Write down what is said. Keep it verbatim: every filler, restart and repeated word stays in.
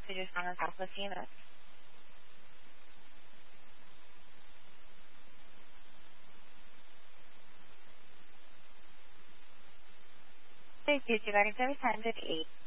messages from the Southwest unit. Thank you. Dividing service times at eight.